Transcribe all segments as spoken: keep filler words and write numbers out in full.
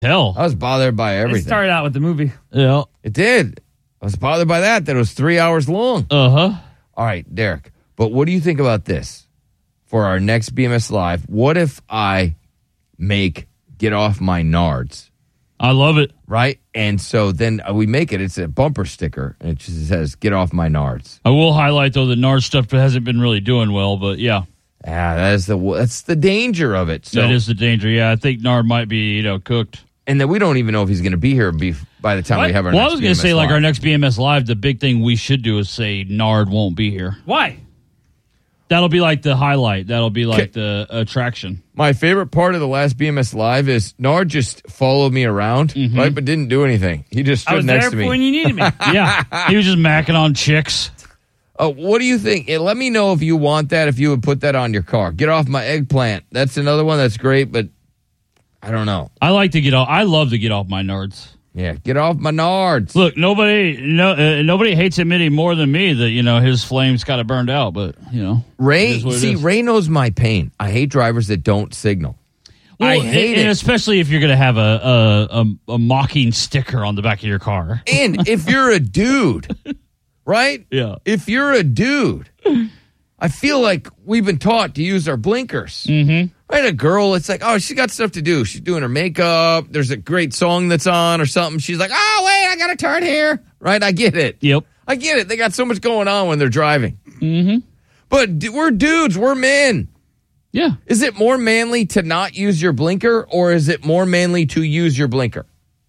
Hell. I was bothered by everything. It started out with the movie. Yeah. It did. I was bothered by that, that it was three hours long. Uh-huh. All right, Derek. But what do you think about this for our next B M S Live? What if I make Get Off My Nards? I love it. Right? And so then we make it. It's a bumper sticker. And it just says, Get Off My Nards. I will highlight, though, that Nard stuff hasn't been really doing well, but yeah. Ah, that is the, that's the danger of it. So, that is the danger. Yeah, I think Nard might be, you know, cooked. And then we don't even know if he's going to be here be, by the time what? we have our well, next I was going to say, Live. like, our next B M S Live, the big thing we should do is say Nard won't be here. Why? That'll be like the highlight. That'll be like Okay. the attraction. My favorite part of the last B M S Live is Nard just followed me around, Mm-hmm. right, but didn't do anything. He just I stood was next there to me. when you needed me. Yeah. He was just macking on chicks. Oh, what do you think? Eh, let me know if you want that, if you would put that on your car. Get Off My Eggplant. That's another one that's great, but I don't know. I like to get off. I love to get off my Nards. Yeah, get off my Nards. Look, nobody, no, uh, nobody hates him any more than me. That you know his flames kind of burned out, but you know, Ray, it is what it see, is. Ray knows my pain. I hate drivers that don't signal. Well, I hate and it. especially if you're going to have a, a, a a mocking sticker on the back of your car. And if you're a dude, right? Yeah. If you're a dude, I feel like we've been taught to use our blinkers. Mm-hmm. Right? A girl, it's like, oh, she's got stuff to do. She's doing her makeup. There's a great song that's on or something. She's like, oh, wait, I got to turn here. Right? I get it. Yep. I get it. They got so much going on when they're driving. Mm-hmm. But d- we're dudes. We're men. Yeah. Is it more manly to not use your blinker, or is it more manly to use your blinker?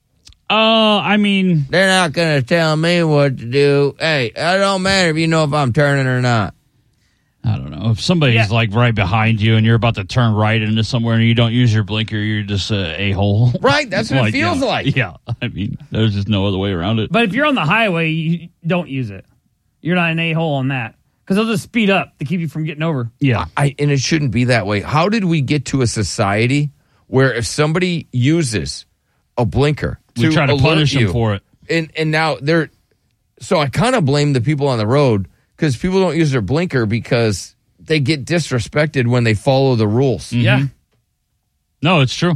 Uh, I mean, They're not going to tell me what to do. Hey, it don't matter if you know if I'm turning or not. I don't know. If somebody's Yeah. like right behind you and you're about to turn right into somewhere and you don't use your blinker, you're just a a-hole. Right? That's what it feels yeah. like. Yeah. I mean, there's just no other way around it. But if you're on the highway, you don't use it. You're not an a-hole on that. Because they'll just speed up to keep you from getting over. Yeah. I, and it shouldn't be that way. How did we get to a society where if somebody uses a blinker to We try to alert punish you, them for it. and and now they're so I kind of blame the people on the road because people don't use their blinker because they get disrespected when they follow the rules. Mm-hmm. Yeah. No, it's true.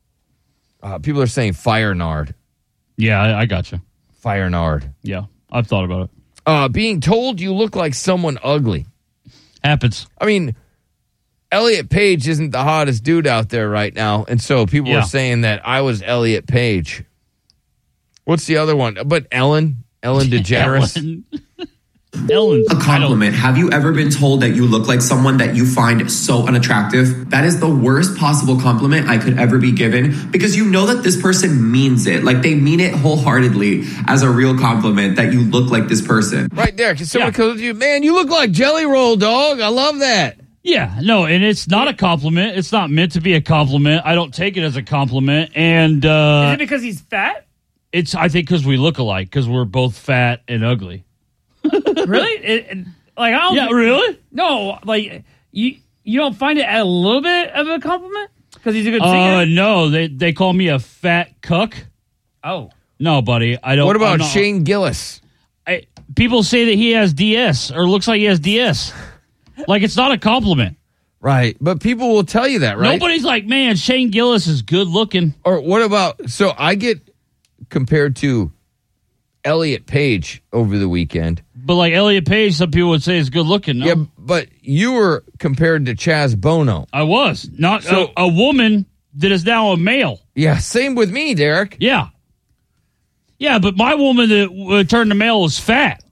Uh, people are saying fire Nard, Yeah, I, I got you. fire Nard. Yeah. I've thought about it. Uh, being told you look like someone ugly. Happens. I mean, Elliot Page isn't the hottest dude out there right now, and so people Yeah. are saying that I was Elliot Page. What's the other one? But Ellen, Ellen DeGeneres. Ellen. Ellen's A compliment. Have you ever been told that you look like someone that you find so unattractive? That is the worst possible compliment I could ever be given because you know that this person means it. Like they mean it wholeheartedly as a real compliment that you look like this person. Right there. Because someone Yeah. goes to you, man, you look like Jelly Roll, dog. I love that. Yeah, no, and it's not a compliment. It's not meant to be a compliment. I don't take it as a compliment. And Is uh, it because he's fat? it's, I think, because we look alike, because we're both fat and ugly. Really? It, it- like I don't. Yeah, think- really? No, like you. You don't find it a little bit of a compliment because he's a good Uh, singer. no, they they call me a fat cuck. Oh, No, buddy, I don't. What about I'm not- Shane Gillis? I, people say that he has D S or looks like he has D S. Like it's not a compliment. Right. But people will tell you that, right? Nobody's like, man, Shane Gillis is good looking. Or what about, so I get compared to Elliot Page over the weekend. But like Elliot Page, some people would say is good looking. No? Yeah, but you were compared to Chaz Bono. I was not So- a, a woman that is now a male. Yeah, same with me, Derek. Yeah, yeah, but my woman that uh, turned to male was fat.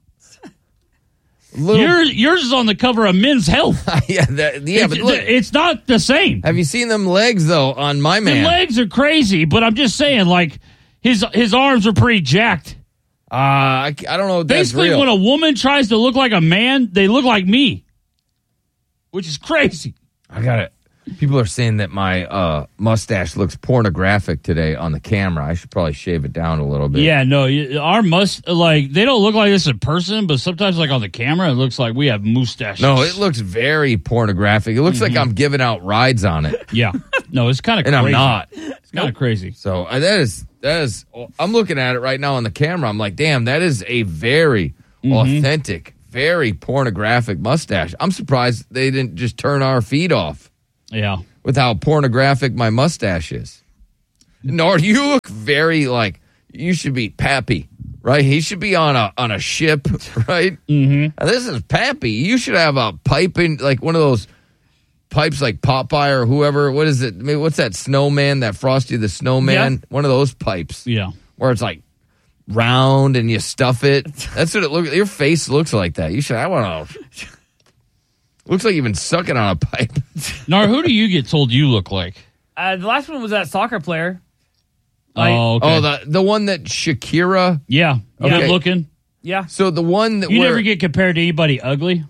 Little, Yours, yours is on the cover of Men's Health. yeah, that, yeah, it's, but look, it's not the same. have you seen them legs though on my The man? legs are crazy, but I'm just saying, like his his arms are pretty jacked. Uh, I, I don't know if that's Basically, real. when a woman tries to look like a man, they look like me, which is crazy. I got it. People are saying that my uh, mustache looks pornographic today on the camera. I should probably shave it down a little bit. Yeah, no, you- our must like they don't look like this in person, but sometimes like on the camera, it looks like we have mustaches. No, it looks very pornographic. It looks Mm-hmm. like I'm giving out rides on it, yeah, no, it's kind of and crazy. I'm not. It's kind of crazy. So uh, that is that is. I'm looking at it right now on the camera. I'm like, damn, that is a very Mm-hmm. authentic, very pornographic mustache. I'm surprised they didn't just turn our feed off Yeah, with how pornographic my mustache is. Nard, you look very like you should be Pappy, right? He should be on a on a ship, right? Mm-hmm. And this is Pappy. You should have a pipe in, like one of those pipes like Popeye or whoever. What is it? Maybe what's that snowman, that Frosty the Snowman? Yeah. One of those pipes. Yeah. Where it's like round and you stuff it. That's what it looks. Your face looks like that. You should have one of those. Looks like you've been sucking on a pipe. Nar, who do you get told you look like? Uh, the last one was that soccer player. Like, oh, okay. Oh, the the one that Shakira. yeah. Okay. Good looking. Yeah. So the one that You where, never get compared to anybody ugly?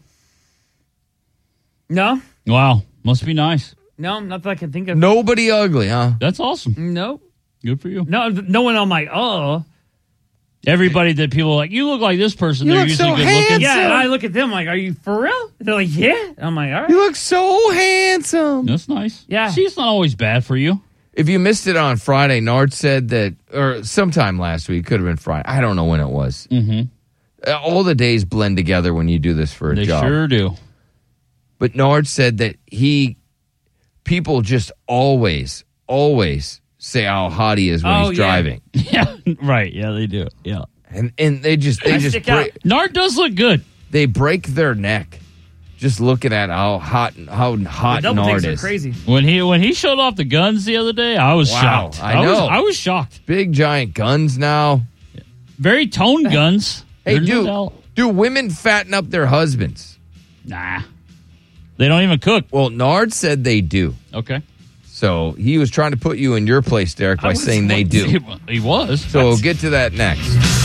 No. Wow. Must be nice. No, not that I can think of. nobody ugly, huh? That's awesome. No. Good for you. No, no one I'm like, oh. Everybody that people are like, you look like this person. You They're look usually so good handsome. looking. Yeah, and I look at them like, are you for real? They're like, yeah. I'm like, all right. You look so handsome. That's nice. Yeah. She's not always bad for you. If you missed it on Friday, Nard said that, or sometime last week, could have been Friday. I don't know when it was. Mm-hmm. All the days blend together when you do this for a They job. sure do. But Nard said that he, people just always, always say how hot he is when Oh, he's yeah. driving. Yeah. Right. Yeah, they do. Yeah. And and they just, they I just, stick out. break, Nard does look good. they break their neck just looking at how hot, how The hot double Nard takes are is. crazy. When he when he showed off the guns the other day, I was Wow, shocked. I was know. I was shocked. Big giant guns now. Very toned guns. Hey, There's no do, doubt. do women fatten up their husbands? Nah. They don't even cook. Well, Nard said they do. Okay. So he was trying to put you in your place, Derek, by was saying they do. He, he was. So we'll get to that next.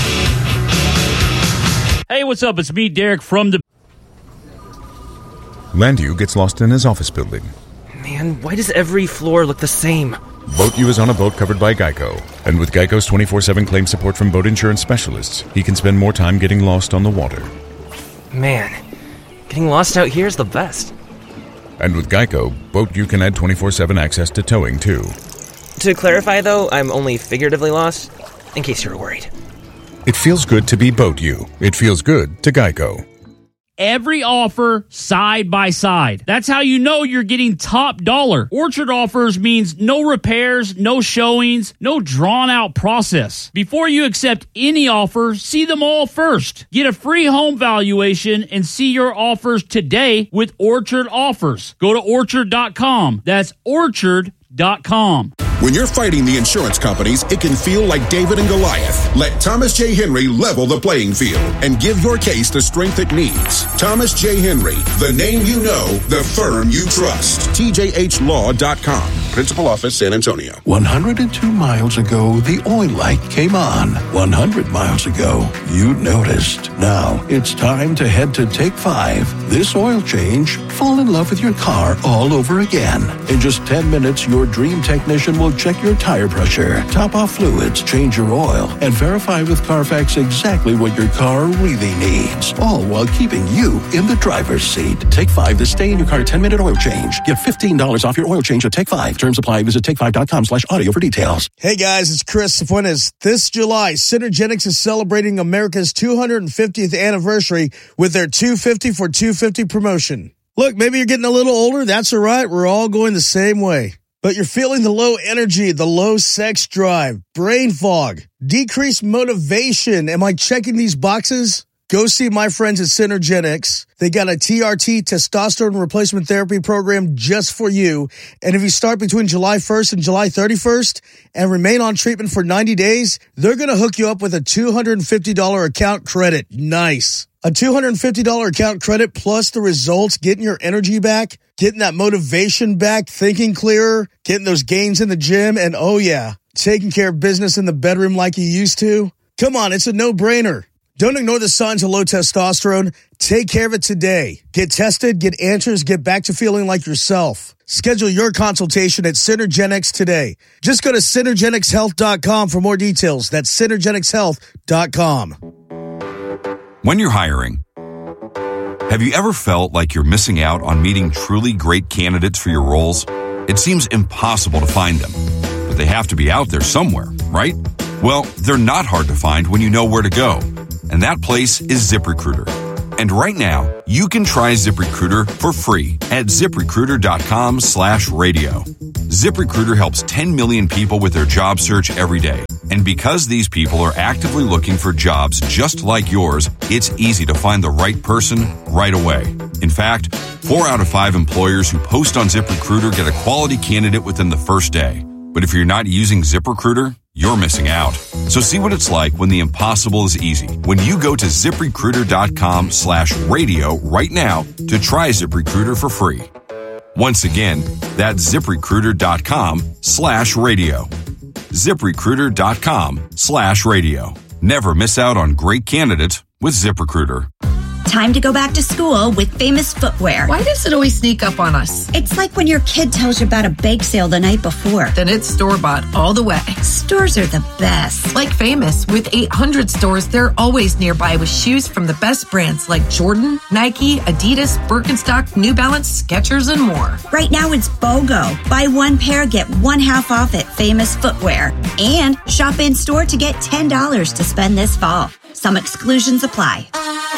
Hey, what's up? It's me, Derek, from the... Landu gets lost in his office building. Man, why does every floor look the same? BoatU is on a boat covered by Geico. And with Geico's twenty-four seven claim support from boat insurance specialists, he can spend more time getting lost on the water. Man, getting lost out here is the best. And with Geico, BoatU can add twenty-four seven access to towing, too. To clarify, though, I'm only figuratively lost, in case you were worried. It feels good to be BoatU. It feels good to Geico. Every offer side by side. That's how you know you're getting top dollar. Orchard offers means no repairs, no showings, no drawn out process. Before you accept any offer, see them all first. Get a free home valuation and see your offers today with Orchard Offers. Go to orchard dot com. That's orchard dot com. When you're fighting the insurance companies, it can feel like David and Goliath. Let Thomas J. Henry level the playing field and give your case the strength it needs. Thomas J. Henry, the name you know, the firm you trust. T J H law dot com. Principal Office, San Antonio. one hundred two miles ago, the oil light came on. one hundred miles ago, you noticed. Now, it's time to head to Take five. This oil change, fall in love with your car all over again. In just ten minutes, your dream technician will check your tire pressure, top off fluids, change your oil, and verify with Carfax exactly what your car really needs. All while keeping you in the driver's seat. Take five, the stay in your car ten minute oil change. Get fifteen dollars off your oil change at Take five. Terms apply. Visit take five dot com slash audio for details. Hey guys, it's Chris Fuentes. This July, Synergenics is celebrating America's two hundred fiftieth anniversary with their two fifty for two fifty promotion. Look, maybe you're getting a little older. That's all right. We're all going the same way. But you're feeling the low energy, the low sex drive, brain fog, decreased motivation. Am I checking these boxes? Go see my friends at Synergenics. They got a T R T testosterone replacement therapy program just for you. And if you start between July first and July thirty-first and remain on treatment for ninety days, they're going to hook you up with a two hundred fifty dollars account credit. Nice. A two hundred fifty dollars account credit plus the results, getting your energy back, getting that motivation back, thinking clearer, getting those gains in the gym, and oh yeah, taking care of business in the bedroom like you used to. Come on, it's a no-brainer. Don't ignore the signs of low testosterone. Take care of it today. Get tested, get answers, get back to feeling like yourself. Schedule your consultation at Synergenics today. Just go to synergenics health dot com for more details. That's synergenics health dot com. When you're hiring, have you ever felt like you're missing out on meeting truly great candidates for your roles? It seems impossible to find them, but they have to be out there somewhere, right? Well, they're not hard to find when you know where to go. And that place is ZipRecruiter. And right now, you can try ZipRecruiter for free at zip recruiter dot com slash radio. ZipRecruiter helps ten million people with their job search every day. And because these people are actively looking for jobs just like yours, it's easy to find the right person right away. In fact, four out of five employers who post on ZipRecruiter get a quality candidate within the first day. But if you're not using ZipRecruiter, you're missing out. So see what it's like when the impossible is easy. When you go to ZipRecruiter.com slash radio right now to try ZipRecruiter for free. Once again, that's ZipRecruiter.com slash radio. ZipRecruiter.com slash radio. Never miss out on great candidates with ZipRecruiter. Time to go back to school with Famous Footwear. Why does it always sneak up on us? It's like when your kid tells you about a bake sale the night before. Then it's store-bought all the way. Stores are the best. Like Famous, with eight hundred stores, they're always nearby with shoes from the best brands like Jordan, Nike, Adidas, Birkenstock, New Balance, Skechers, and more. Right now it's BOGO. Buy one pair, get one half off at Famous Footwear. And shop in-store to get ten dollars to spend this fall. Some exclusions apply.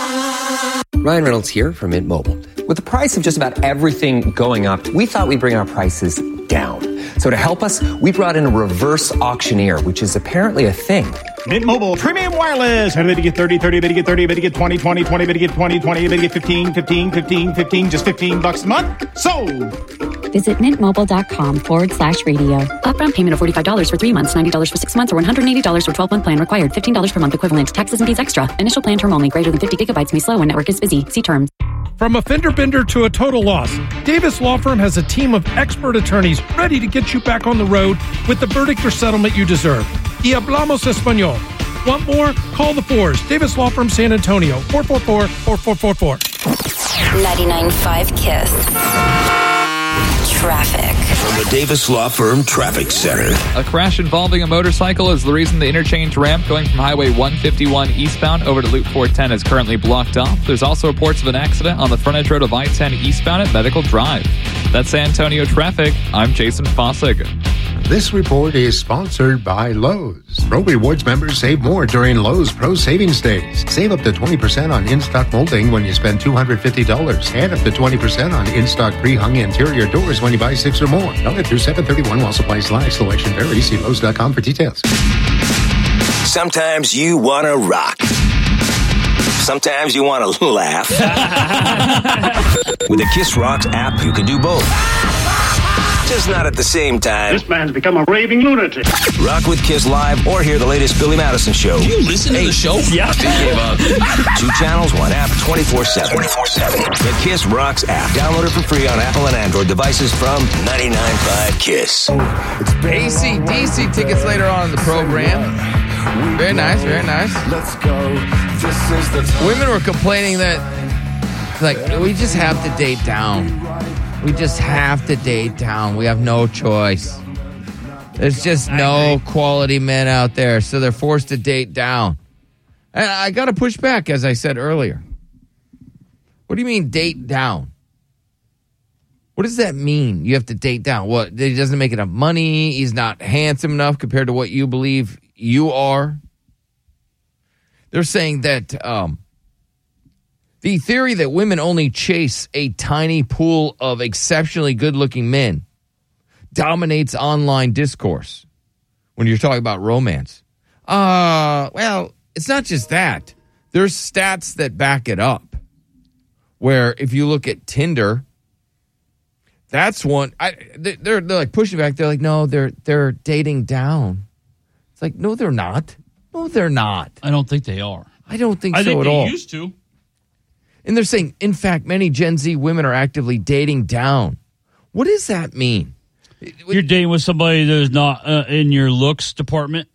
Ryan Reynolds here from Mint Mobile. With the price of just about everything going up, we thought we'd bring our prices down. So to help us, we brought in a reverse auctioneer, which is apparently a thing. Mint Mobile Premium Wireless. How do they get thirty, thirty, they get thirty, they get twenty, twenty, twenty, they get twenty, twenty, they get fifteen, fifteen, fifteen, fifteen, just fifteen bucks a month? Sold! Visit mintmobile.com forward slash radio. Upfront payment of forty-five dollars for three months, ninety dollars for six months, or one hundred eighty dollars for twelve-month plan required. fifteen dollars per month equivalent. Taxes and fees extra. Initial plan term only. Greater than fifty gigabytes may slow when network is busy. See terms. From a fender bender to a total loss, Davis Law Firm has a team of expert attorneys ready to get you back on the road with the verdict or settlement you deserve. Y hablamos español. Want more? Call the fours. Davis Law Firm San Antonio. four four four, four four four four. ninety-nine point five KISS. Traffic. From the Davis Law Firm Traffic Center. A crash involving a motorcycle is the reason the interchange ramp going from Highway one fifty-one eastbound over to Loop four ten is currently blocked off. There's also reports of an accident on the frontage road of I ten eastbound at Medical Drive. That's San Antonio traffic. I'm Jason Fossig. This report is sponsored by Lowe's. Pro Rewards members save more during Lowe's Pro Savings Days. Save up to twenty percent on in-stock molding when you spend two hundred fifty dollars and up to twenty percent on in-stock pre-hung interior doors when you buy six or more. Valid through seven thirty-one while supplies last. Selection varies. See Lowe's dot com for details. Sometimes you want to rock. Sometimes you want to laugh. With the Kiss Rocks app, you can do both. Just not at the same time. This man's become a raving lunatic. Rock with Kiss Live or hear the latest Billy Madison show. Do you listen to the show? Yeah. Gave up. Two channels, one app, twenty-four seven. twenty-four seven. The Kiss Rocks app. Download it for free on Apple and Android devices from ninety-nine point five KISS. A C D C tickets later on in the program. Very nice, very nice. Let's go. This is the women were complaining that, like, we just have to date down. We just have to date down. We have no choice. There's just no quality men out there, so they're forced to date down. And I got to push back, as I said earlier. What do you mean date down? What does that mean? You have to date down. What? He doesn't make enough money. He's not handsome enough compared to what you believe you are. They're saying that um, the theory that women only chase a tiny pool of exceptionally good-looking men dominates online discourse when you're talking about romance. Uh, well, it's not just that. There's stats that back it up. Where if you look at Tinder, that's one. I, they're they're like pushing back. They're like, no, they're they're dating down. It's like, no, they're not. No, they're not. I don't think they are. I don't think I so think at they all. Used to. And they're saying, in fact, many Gen Z women are actively dating down. What does that mean? You're dating with somebody that's not uh, in your looks department.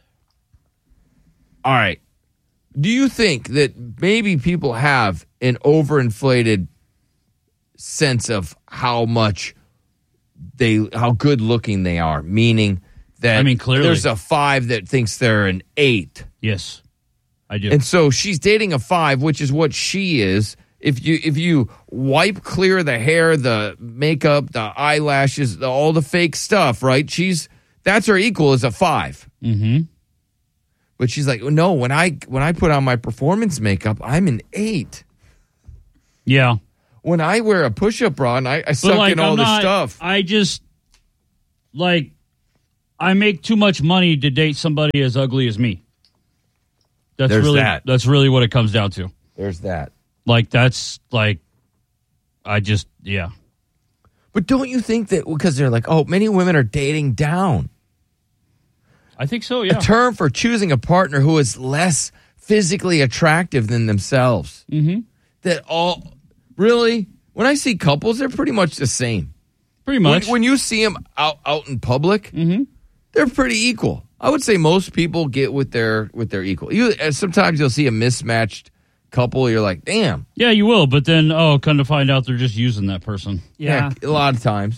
All right. Do you think that maybe people have an overinflated sense of how much they, how good looking they are? Meaning that I mean, clearly there's a five that thinks they're an eight. Yes, I do. And so she's dating a five, which is what she is. If you if you wipe clear the hair, the makeup, the eyelashes, the, all the fake stuff, right? She's that's her equal is a five. Mm-hmm. But she's like, no, when I when I put on my performance makeup, I'm an eight. Yeah. When I wear a push-up bra and I, I suck like, in all I'm this not, stuff. I just, like, I make too much money to date somebody as ugly as me. That's There's really that. that's really what it comes down to. There's that. Like, that's like, I just, yeah. But don't you think that because they're like, oh, many women are dating down? I think so, yeah. A term for choosing a partner who is less physically attractive than themselves. Mm-hmm. That all, really, when I see couples, they're pretty much the same. Pretty much. When, when you see them out, out in public, mm-hmm. they're pretty equal. I would say most people get with their with their equal. You sometimes you'll see a mismatched couple. You're like, damn. Yeah, you will. But then, oh, come to find out they're just using that person. Yeah. yeah a lot of times.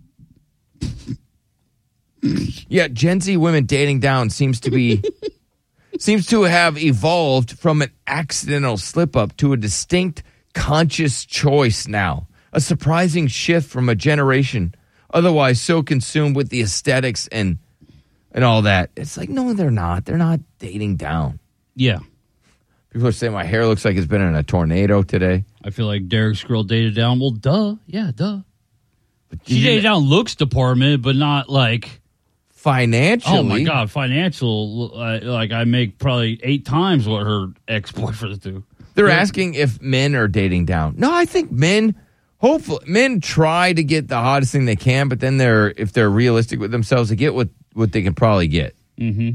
Yeah, Gen Z women dating down seems to be seems to have evolved from an accidental slip up to a distinct conscious choice now. A surprising shift from a generation otherwise so consumed with the aesthetics and and all that. It's like, no, they're not. They're not dating down. Yeah. People are saying my hair looks like it's been in a tornado today. I feel like Derek's girl dated down. Well, duh. Yeah, duh. But she dated down looks department, but not like financially. Oh my God, financial. Uh, like I make probably eight times what her ex-boyfriends do. They're yeah. asking if men are dating down. No, I think men, hopefully, men try to get the hottest thing they can, but then they're, if they're realistic with themselves, they get what, what they can probably get. Mm-hmm.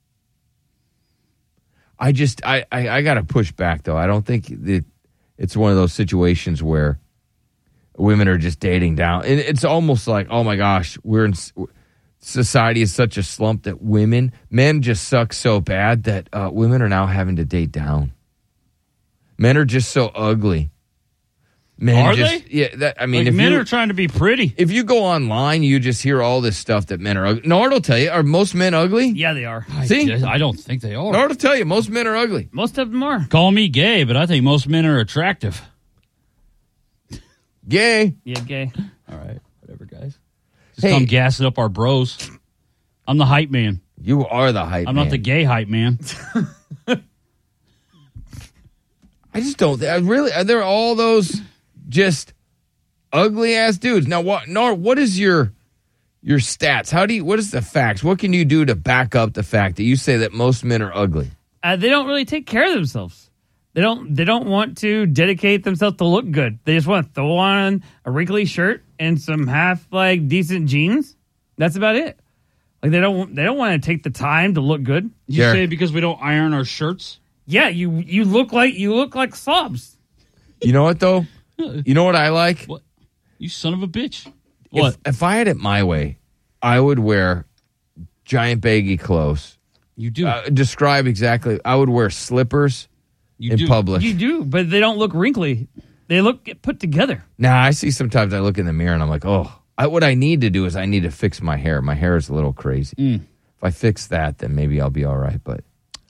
I just, I, I, I got to push back, though. I don't think that it's one of those situations where women are just dating down. And it's almost like, oh my gosh, we're in, society is such a slump that women, men just suck so bad that uh, women are now having to date down. Men are just so ugly. Men are just, they? Yeah, that, I mean, like if men you, are trying to be pretty. If you go online, you just hear all this stuff that men are ugly. Nard will tell you, are most men ugly? Yeah, they are. See? I, I don't think they are. Nard will tell you, most men are ugly. Most of them are. Call me gay, but I think most men are attractive. Gay. Yeah, gay. All right, whatever, guys. Just Hey. come gassing up our bros. I'm the hype man. You are the hype I'm man. not the gay hype man. I just don't. I really, are there all those just ugly ass dudes? Now, what? Nard, what is your your stats? How do you? What is the facts? What can you do to back up the fact that you say that most men are ugly? Uh, they don't really take care of themselves. They don't. They don't want to dedicate themselves to look good. They just want to throw on a wrinkly shirt and some half like decent jeans. That's about it. Like they don't. They don't want to take the time to look good. You Sure. say because we don't iron our shirts? Yeah, you you look like you look like slobs. You know what though? You know what I like? What? You son of a bitch. What? If, if I had it my way, I would wear giant baggy clothes. You do. Uh, describe exactly. I would wear slippers You in do. public. You do, but they don't look wrinkly. They look put together. Now I see sometimes I look in the mirror and I'm like, oh, I, what I need to do is I need to fix my hair. My hair is a little crazy. Mm. If I fix that, then maybe I'll be all right. But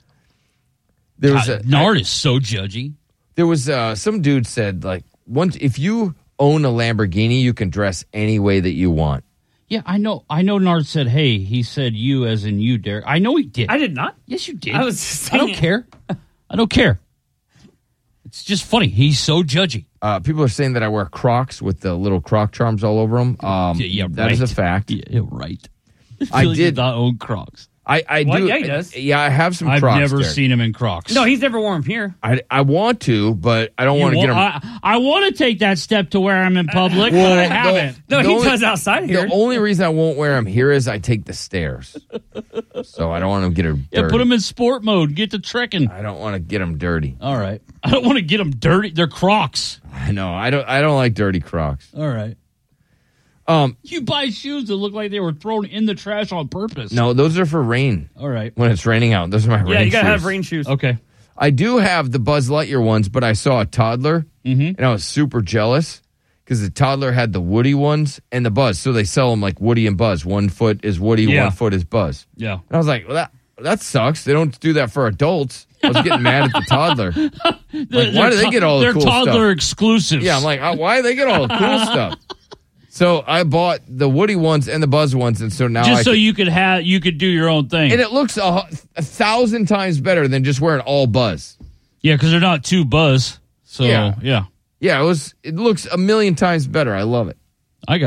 there was God, a Nard is so judgy. there was uh, some dude said like once if you own a Lamborghini, you can dress any way that you want. Yeah, I know. I know. Nard said, "Hey," he said, "You," as in you, Derek. I know he did. I did not. Yes, you did. I was just I don't saying it. care. I don't care. It's just funny. He's so judgy. Uh, people are saying that I wear Crocs with the little Croc charms all over them. Um, Yeah, yeah, that is right. a fact. Yeah, right. I Billy did does not own Crocs. I, I What? do. Yeah, he does. Yeah, I have some I've Crocs. never Derek. seen him in Crocs. No, he's never worn them here. I, I want to, but I don't You want to wa- get them. I, I want to take that step to wear him in public, Well, but I the- haven't. No, The he only- does outside here. The only reason I won't wear them here is I take the stairs, so I don't want to get them Yeah, dirty. put him in sport mode. Get to trekking. I don't want to get them dirty. All right. I don't want to get them dirty. They're Crocs. I know. I don't. I don't like dirty Crocs. All right. Um, You buy shoes that look like they were thrown in the trash on purpose. no, those are for rain. All right. When it's raining out, those are my rain Yeah, you gotta shoes. have rain shoes. Okay. I do have the Buzz Lightyear ones, but I saw a toddler, Mm-hmm. and I was super jealous because the toddler had the Woody ones and the Buzz. So they sell them like Woody and Buzz. One foot is Woody, Yeah. one foot is Buzz. Yeah. And I was like, well, that that sucks. They don't do that for adults. I was getting mad at the toddler. Like, why do they get all the They're cool toddler stuff? exclusives. Yeah, I'm like, uh, why do they get all the cool stuff? So I bought the Woody ones and the Buzz ones, and so now just I so can- you could have you could do your own thing. and it looks a, a thousand times better than just wearing all Buzz. Yeah, because they're not too buzz. So Yeah. yeah. Yeah, it was. It looks a million times better. I love it. I got it.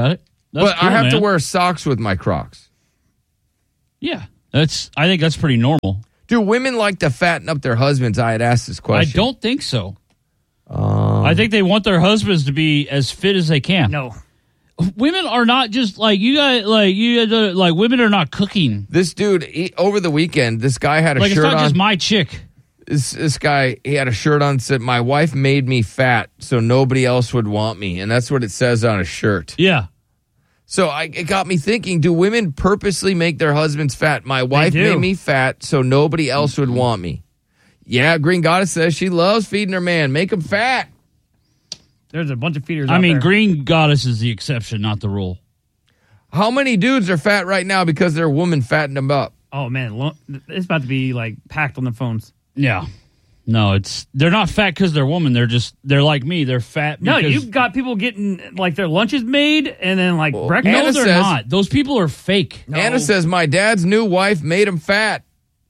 That's but cool, I have man. to wear socks with my Crocs. Yeah, that's. I think that's pretty normal. Do women like to fatten up their husbands? I had asked this question. I don't think so. Um, I think they want their husbands to be as fit as they can. No, women are not just like you got. Like you, got like women are not cooking. This dude he, over the weekend, this guy had a Like shirt it's not on. just my chick. This this guy he had a shirt on that said, "My wife made me fat, so nobody else would want me," and that's what it says on a shirt. Yeah. So I, it got me thinking: do women purposely make their husbands fat? My wife do. made me fat, so nobody else would want me. Yeah, Green Goddess says she loves feeding her man. Make him fat. There's a bunch of feeders. I out mean, there. Green Goddess is the exception, not the rule. How many dudes are fat right now because their woman fattened them up? Oh man, lo- it's about to be like packed on the phones. Yeah. No, it's they're not fat because they're women. They're just they're like me. They're fat. No, because, you've got people getting like their lunches made and then like breakfast. no, Anna they're says- not. Those people are fake. No. Anna says my dad's new wife made him fat.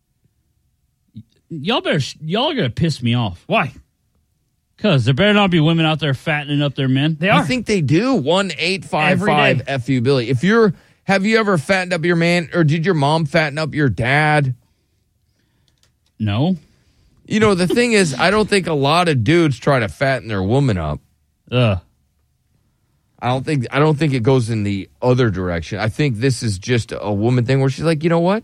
Y'all better y'all are gonna piss me off. Why? Because there better not be women out there fattening up their men. They I are. think they do. One eight five Every five day. F U Billy. If you're have you ever fattened up your man, or did your mom fatten up your dad? No. You know, the thing is, I don't think a lot of dudes try to fatten their woman up. Ugh. I don't think I don't think it goes in the other direction. I think this is just a woman thing where she's like, you know what?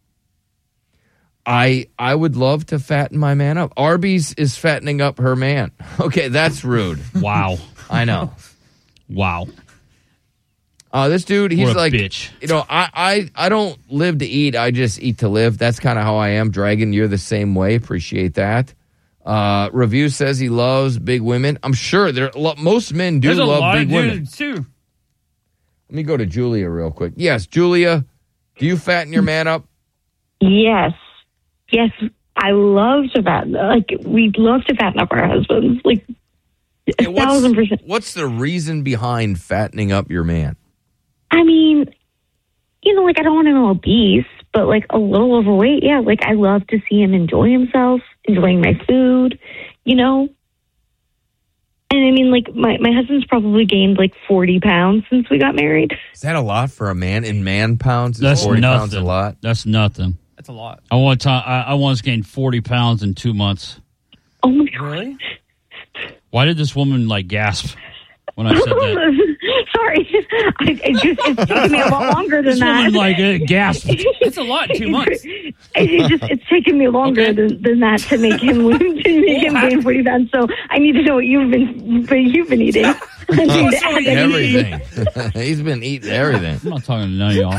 I I would love to fatten my man up. Arby's is fattening up her man. Okay, that's rude. Wow. I know. Wow. Uh, this dude, he's What a like, bitch. you know, I, I, I don't live to eat. I just eat to live. That's kind of how I am. Dragon, you're the same way. Appreciate that. Uh, Review says he loves big women. I'm sure there lo- most men do There's a love lot big of women. dudes too. Let me go to Julia real quick. Yes, Julia, do you fatten your man up? Yes. Yes. I love to fatten. Like, we love to fatten up our husbands. Like, a Hey, what's, thousand percent. what's the reason behind fattening up your man? I mean, you know, like, I don't want to know obese, but like a little overweight. Yeah. Like, I love to see him enjoy himself, enjoying my food, you know? And I mean, like, my, my husband's probably gained like forty pounds since we got married. Is that a lot for a man in man pounds? Is That's forty nothing. pounds a lot? That's nothing. That's a lot. I want to. I, I once gained forty pounds in two months. Oh my God. Really? Why did this woman like gasp when I said that? Sorry. I, it just, it's taken me a lot longer than This that. woman like uh, gasped. That's a lot in two months. It, it just, it's taken me longer Okay. than, than that to make him lose, to make him gain forty pounds. So I need to know what you've been, what you've been eating. I need to add that. Everything. He's been eating everything. I'm not talking to none of y'all.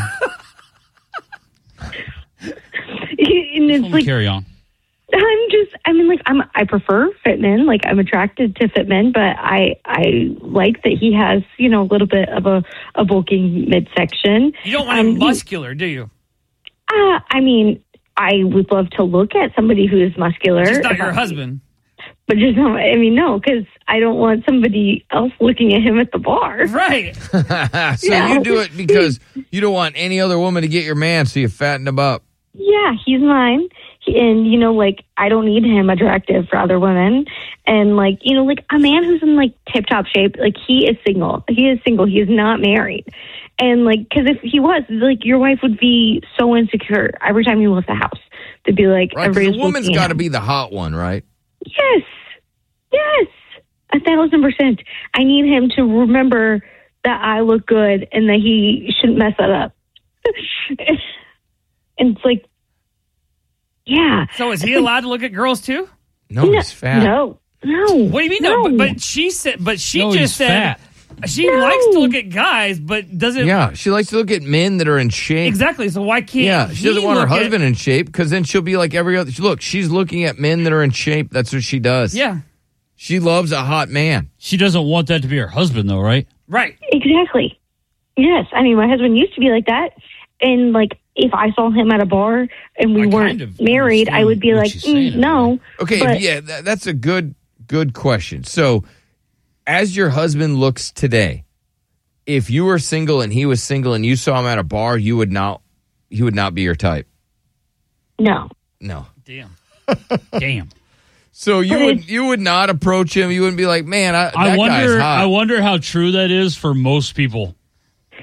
And it's like, Carry on. I'm just, I mean, like, I'm, I prefer fit men. Like, I'm attracted to fit men, but I, I like that he has, you know, a little bit of a, a bulking midsection. You don't want Um, him he- muscular, do you? Uh, I mean, I would love to look at somebody who is muscular. Just not if your I- husband. But just not, I mean, no, because I don't want somebody else looking at him at the bar. Right. So Yeah. you do it because you don't want any other woman to get your man, so you fatten him up. Yeah, he's mine. He, and, you know, like, I don't need him attractive for other women. And, like, you know, like, a man who's in, like, tip-top shape, like, he is single. He is single. He is not married. And, like, because if he was, like, your wife would be so insecure every time you left the house. To be like, Right? 'Cause everybody's the woman's looking at got to him. be the hot one, right? Yes. Yes. A thousand percent. I need him to remember that I look good and that he shouldn't mess that up. And it's like, yeah. So is he allowed to look at girls too? No, he's fat. No. No. What do you mean? No, but, but she said. But she No, just he's said fat. she likes to look at guys, but doesn't. Yeah, she likes to look at men that are in shape. Exactly. So why can't? Yeah, she doesn't he want her look at- husband in shape because then she'll be like every other. Look, she's looking at men that are in shape. That's what she does. Yeah. She loves a hot man. She doesn't want that to be her husband, though, right? Right. Exactly. Yes. I mean, my husband used to be like that. And, like, if I saw him at a bar and we weren't married, I would be like, mm, no. Okay, But- yeah, that, that's a good good question. So, as your husband looks today, if you were single and he was single and you saw him at a bar, you would not he would not be your type. No. No. Damn. Damn. So you would you would not approach him. You wouldn't be like, man, I, that I guy's wonder. hot. I wonder how true that is for most people.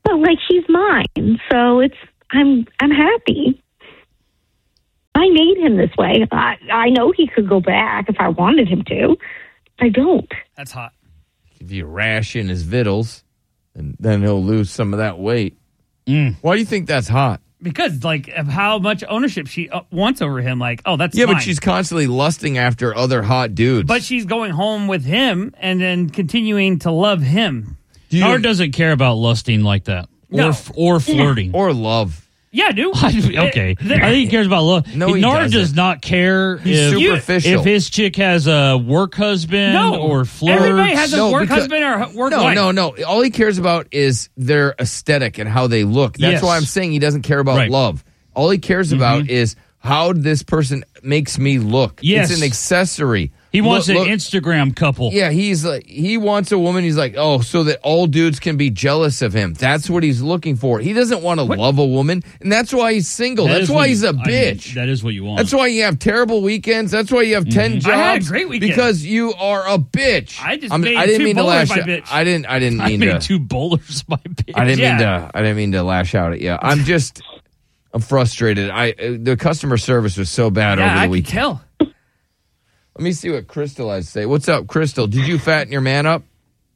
But like she's mine, so it's I'm I'm happy. I made him this way. I I know he could go back if I wanted him to. I don't. That's hot. If you ration his vittles, and then he'll lose some of that weight. Mm. Why do you think that's hot? Because, like, of how much ownership she uh, wants over him. Like, oh, that's Yeah, mine. but she's constantly lusting after other hot dudes. But she's going home with him and then continuing to love him. Do Howard doesn't care about lusting like that. No. Or, or flirting. Or love. Yeah, dude. Okay. I think he cares about love. No, he Nard doesn't. does not care He's if, superficial. if his chick has a work husband No. or flirts. Everybody has a No, work because- husband or work No, wife. no, no. All he cares about is their aesthetic and how they look. That's Yes. why I'm saying he doesn't care about Right. love. All he cares about is how this person makes me look. Yes. It's an accessory. He wants Look- an look- Instagram couple. Yeah, he's like he wants a woman. He's like, oh, so that all dudes can be jealous of him. That's what he's looking for. He doesn't want to love a woman, and that's why he's single. That that's is why what he's you- a I mean, bitch. that is what you want. That's why you have terrible weekends. That's why you have ten jobs. I had a great weekend. because you are a bitch. I just I'm- made I didn't two mean to bowlers lash. my bitch. I didn't. I didn't I mean made to. two bowlers my bitch. I didn't mean Yeah. to. I didn't mean to lash out at you. I'm just. I'm frustrated. I uh, the customer service was so bad Yeah, over the I can weekend. tell. Let me see what Crystal has to say. What's up, Crystal? Did you fatten your man up?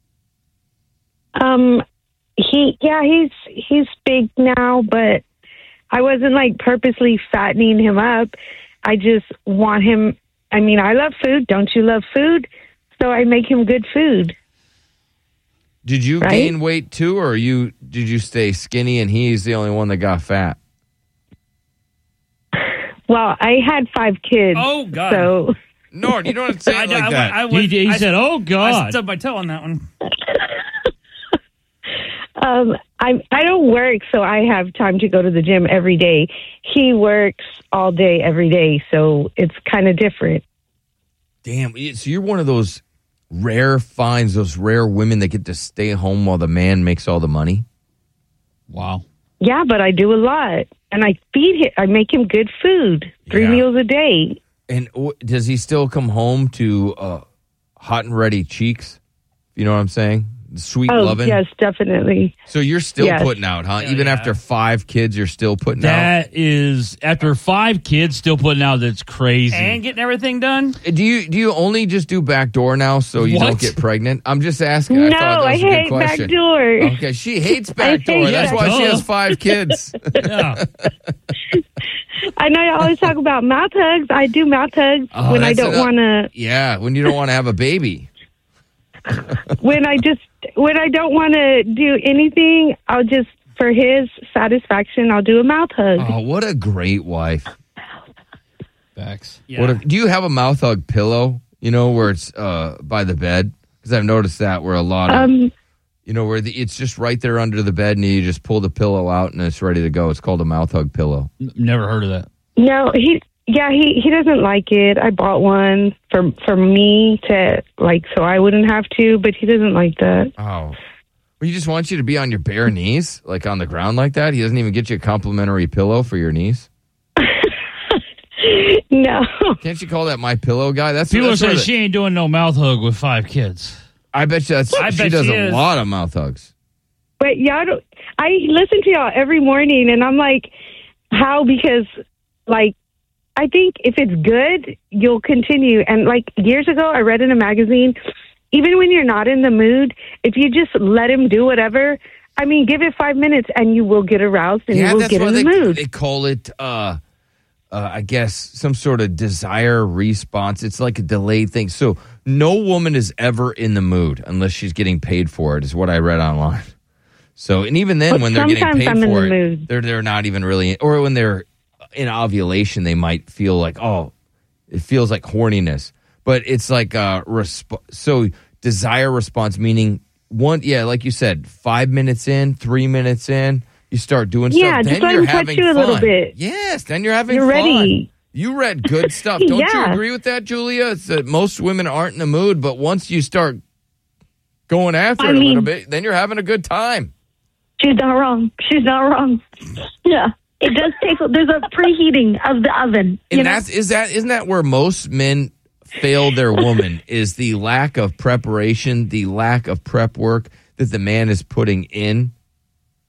Um, he, yeah, he's he's big now, but I wasn't like purposely fattening him up. I just want him. I mean, I love food. Don't you love food? So I make him good food. Did you Right? gain weight too, or you did you stay skinny and he's the only one that got fat? Well, I had five kids. Oh, God. So Nord, you don't have to say I, it like I, that. I, I He, was- he I- said, oh, I God. stubbed my toe on that one. um, I I don't work, so I have time to go to the gym every day. He works all day, every day, so it's kind of different. Damn, so you're one of those rare finds, those rare women that get to stay home while the man makes all the money. Wow. Yeah, but I do a lot, and I feed him. I make him good food, three Yeah. meals a day. And w- does he still come home to uh, hot and ready cheeks? You know what I'm saying? Sweet Oh, loving. yes, definitely. So you're still Yes. putting out, huh? Hell Even yeah. after five kids, you're still putting out. That is, after five kids still putting out, that's crazy. And getting everything done. Do you do you only just do backdoor now so you What? don't get pregnant? I'm just asking. I No, thought that I was a good hate question. backdoor. Okay, she hates I backdoor. hate That's why she backdoor. has five kids. Yeah. I know you always talk about mouth hugs. I do mouth hugs Oh, when I that's don't an- want to. Yeah, when you don't want to have a baby. When I just when I don't want to do anything, I'll just for his satisfaction, I'll do a mouth hug. Oh, what a great wife. Facts. Yeah. What a, do you have a mouth hug pillow, you know, where it's uh, by the bed? Because I've noticed that where a lot of, Um, you know, where the, it's just right there under the bed and you just pull the pillow out and it's ready to go. It's called a mouth hug pillow. N- Never heard of that. no, he yeah he he doesn't like it. I bought one for for me to like so I wouldn't have to, but he doesn't like that. Oh. Well, he just wants you to be on your bare knees, like on the ground like that. He doesn't even get you a complimentary pillow for your knees. No. Can't you call that my pillow guy? That's People are that's where saying the- she ain't doing no mouth hug with five kids. I bet you that's I she bet does she a is. lot of mouth hugs. But y'all don't, I listen to y'all every morning, and I'm like, how? Because, like, I think if it's good, you'll continue. And, like, years ago, I read in a magazine, even when you're not in the mood, if you just let him do whatever, I mean, give it five minutes, and you will get aroused, and Yeah, you will that's get why in they, the mood. they call it, uh, uh, I guess, some sort of desire response. It's like a delayed thing. So no woman is ever in the mood unless she's getting paid for it, is what I read online. So, and even then, But when they're getting sometimes paid I'm in for the it, mood. they're they're not even really, or when they're in ovulation, they might feel like, oh, it feels like horniness. But it's like a resp- so desire response, meaning one, yeah, like you said, five minutes in, three minutes in, you start doing Yeah, stuff. just Then let you're him touch having you a fun. little bit. Yes, then you're having You're fun. ready. You read good stuff. Don't you Yeah. agree with that, Julia? It's that most women aren't in the mood, but once you start going after I it a mean- little bit, then you're having a good time. She's not wrong. She's not wrong. Yeah. It does take, there's a preheating of the oven. And you know? that's is that isn't that where most men fail their woman is the lack of preparation, the lack of prep work that the man is putting in.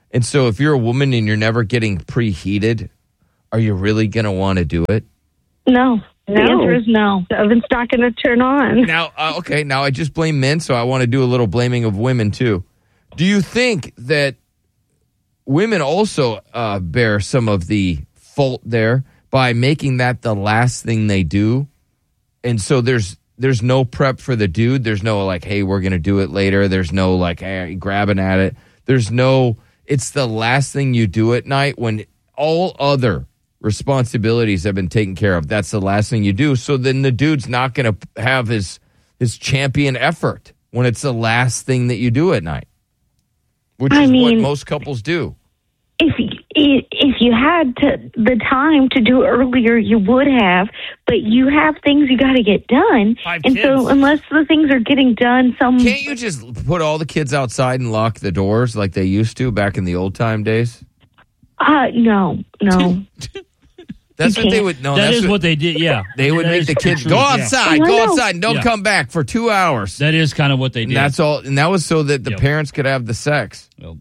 And so if you're a woman and you're never getting preheated, are you really going to want to do it? No. The No. answer is no. The oven's not going to turn on. Now, uh, okay, now I just blame men, so I want to do a little blaming of women too. Do you think that women also uh, bear some of the fault there by making that the last thing they do? And so there's there's no prep for the dude. There's no like, hey, we're going to do it later. There's no like, hey, grabbing at it. There's no, it's the last thing you do at night when all other responsibilities have been taken care of. That's the last thing you do. So then the dude's not going to have his his champion effort when it's the last thing that you do at night, which I is mean, what most couples do. If if you had to, the time to do it earlier, you would have. But you have things you got to get done, Five and kids. so unless the things are getting done, some Can't you just put all the kids outside and lock the doors like they used to back in the old time days? Uh, no, no. That's You what they can't. would. No, That that's is what they did, yeah. They would That make is the kids true, go yeah. outside, Oh, I go know. outside, and don't Yeah. come back for two hours. That is kind of what they And did. that's all. And that was so that the Yep. parents could have the sex. And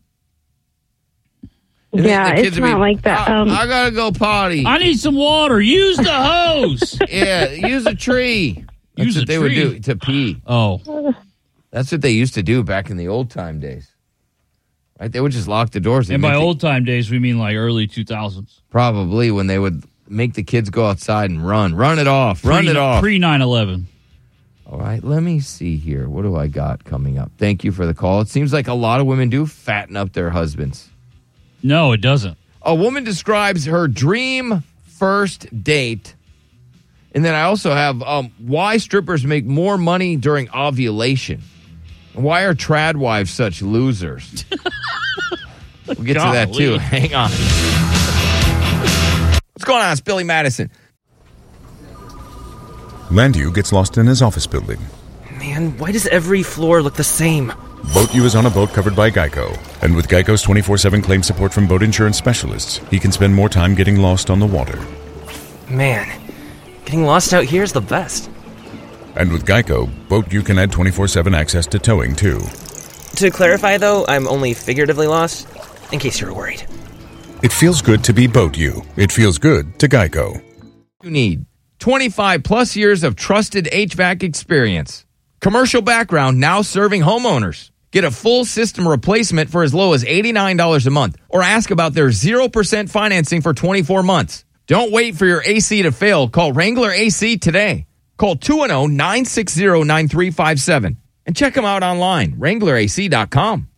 Yeah, the kids it's would be, not like that. I, Um, I gotta go potty. I need some water. Use the hose. Yeah, use a tree. That's Use what a they would tree. do to pee. Oh, That's what they used to do back in the old time days. Right? They would just lock the doors. and They'd by make the- old time days, we mean like early two thousands. probably when they would make the kids go outside and run, run it off, run it off. Pre nine eleven. All right, let me see here. What do I got coming up? Thank you for the call. It seems like a lot of women do fatten up their husbands. No, it doesn't. A woman describes her dream first date. And then I also have um, why strippers make more money during ovulation. Why are trad wives such losers? We'll get to that too. Golly. Hang on. What's going on? It's Billy Madison. Landu gets lost in his office building. Man, why does every floor look the same? Boat U is on a boat covered by Geico. And with Geico's twenty-four seven claim support from boat insurance specialists, he can spend more time getting lost on the water. Man, getting lost out here is the best. And with Geico, Boat U can add twenty-four seven access to towing, too. To clarify, though, I'm only figuratively lost, in case you're worried. It feels good to be Boat U. It feels good to Geico. You need twenty-five plus years of trusted H V A C experience. Commercial background, now serving homeowners. Get a full system replacement for as low as eighty-nine dollars a month, or ask about their zero percent financing for twenty-four months. Don't wait for your A C to fail. Call Wrangler A C today. Call two one zero, nine six zero, nine three five seven and check them out online, wrangler A C dot com.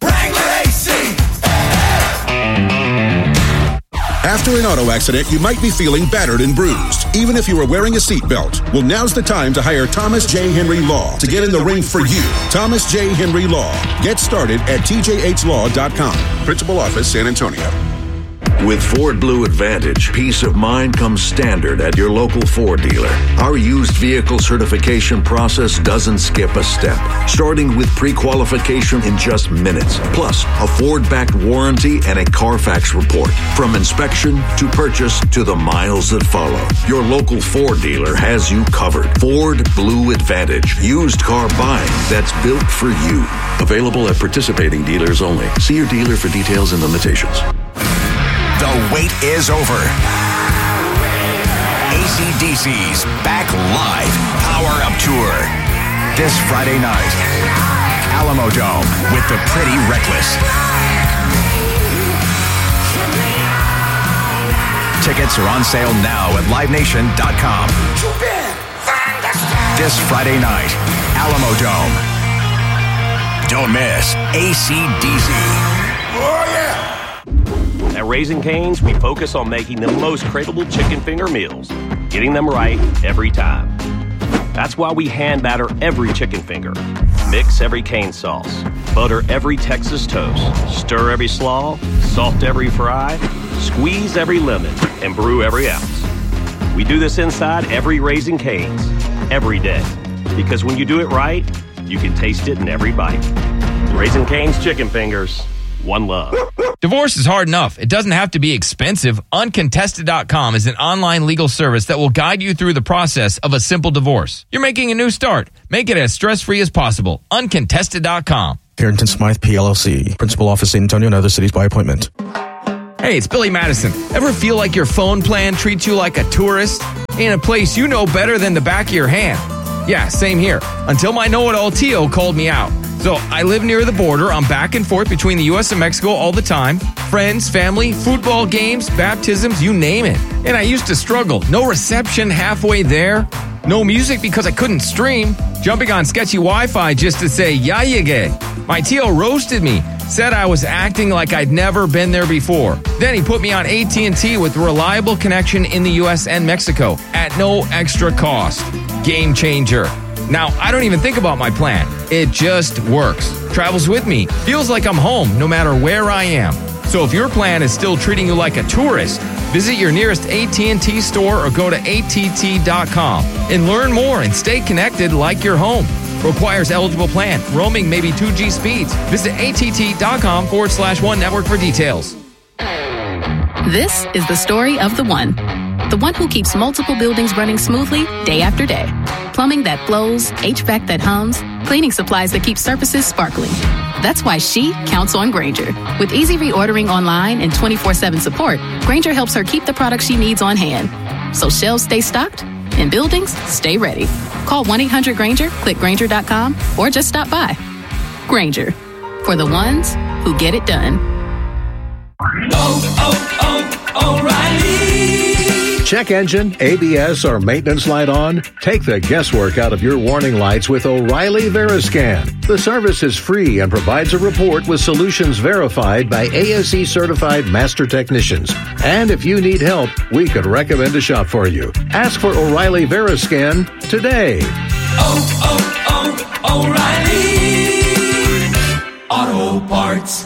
After an auto accident, you might be feeling battered and bruised, even if you were wearing a seatbelt. Well, now's the time to hire Thomas J. Henry Law to get in the ring for you. Thomas J. Henry Law. Get started at T J H law dot com. Principal Office, San Antonio. With Ford Blue Advantage, peace of mind comes standard at your local Ford dealer. Our used vehicle certification process doesn't skip a step, starting with pre-qualification in just minutes, plus a Ford-backed warranty and a Carfax report. From inspection to purchase to the miles that follow, your local Ford dealer has you covered. Ford Blue Advantage, used car buying that's built for you. Available at participating dealers only. See your dealer for details and limitations. The wait is over. A C D C's Back Live Power Up Tour. This Friday night, Alamo Dome with the Pretty Reckless. Tickets are on sale now at live nation dot com. This Friday night, Alamo Dome. Don't miss A C D C. Oh, yeah! At Raising Cane's, we focus on making the most craveable chicken finger meals, getting them right every time. That's why we hand batter every chicken finger, mix every cane sauce, butter every Texas toast, stir every slaw, salt every fry, squeeze every lemon, and brew every ounce. We do this inside every Raising Cane's, every day. Because when you do it right, you can taste it in every bite. Raising Cane's chicken fingers, one love. Divorce is hard enough. It doesn't have to be expensive. Uncontested dot com is an online legal service that will guide you through the process of a simple divorce. You're making a new start. Make it as stress-free as possible. Uncontested dot com. Carrington Smythe, P L L C. Principal Office, San Antonio and other cities by appointment. Hey, it's Billy Madison. Ever feel like your phone plan treats you like a tourist in a place you know better than the back of your hand? Yeah, same here. Until my know-it-all Tio called me out. So I live near the border. I'm back and forth between the U S and Mexico all the time. Friends, family, football games, baptisms, you name it. And I used to struggle. No reception halfway there. No music because I couldn't stream. Jumping on sketchy Wi-Fi just to say, ya llegué. My Tio roasted me. Said I was acting like I'd never been there before. Then he put me on A T and T with reliable connection in the U S and Mexico at no extra cost. Game changer. Now, I don't even think about my plan. It just works. Travels with me. Feels like I'm home no matter where I am. So if your plan is still treating you like a tourist, visit your nearest A T and T store or go to A T T dot com and learn more and stay connected like you're home. Requires eligible plan. Roaming maybe two G speeds. Visit A T T dot com forward slash one network for details. This is the story of the one. The one who keeps multiple buildings running smoothly day after day. Plumbing that flows, H V A C that hums, cleaning supplies that keep surfaces sparkling. That's why she counts on Grainger. With easy reordering online and twenty-four seven support, Grainger helps her keep the products she needs on hand. So shelves stay stocked and buildings stay ready. Call one eight hundred Grainger, click Grainger dot com, or just stop by. Grainger, for the ones who get it done. Oh, oh, oh, O'Reilly. Check engine, A B S, or maintenance light on? Take the guesswork out of your warning lights with O'Reilly Veriscan. The service is free and provides a report with solutions verified by A S E certified master technicians. And if you need help, we could recommend a shop for you. Ask for O'Reilly Veriscan today. Oh, oh, oh, O'Reilly Auto Parts.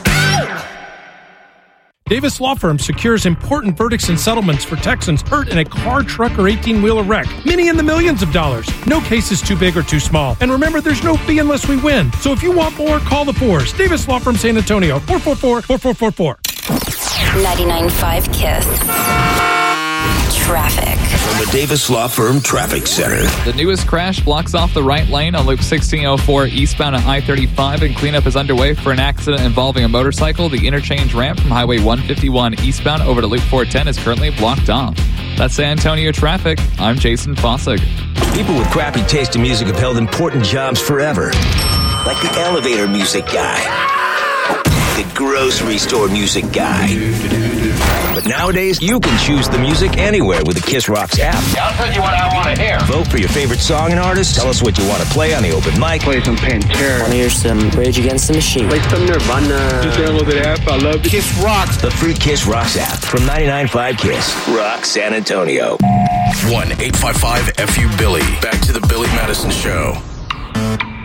Davis Law Firm secures important verdicts and settlements for Texans hurt in a car, truck, or eighteen-wheeler wreck. Many in the millions of dollars. No case is too big or too small. And remember, there's no fee unless we win. So if you want more, call the Fours. Davis Law Firm, San Antonio, four four four, four four four four. ninety-nine point five KISS. Traffic. From the Davis Law Firm Traffic Center. The newest crash blocks off the right lane on Loop sixteen oh four eastbound at I thirty-five, and cleanup is underway for an accident involving a motorcycle. The interchange ramp from Highway one fifty-one eastbound over to Loop four ten is currently blocked off. That's San Antonio traffic. I'm Jason Fossig. People with crappy taste in music have held important jobs forever. Like the elevator music guy. The grocery store music guy. But nowadays, you can choose the music anywhere with the Kiss Rocks app. I'll tell you what I want to hear. Vote for your favorite song and artist. Tell us what you want to play on the open mic. Play some Pantera. Want to hear some Rage Against the Machine. Play some Nirvana. Just download the app. I love it. Kiss Rocks. The free Kiss Rocks app from ninety-nine point five KISS. Rock San Antonio. one eight five five F U Billy. Back to the Billy Madison Show.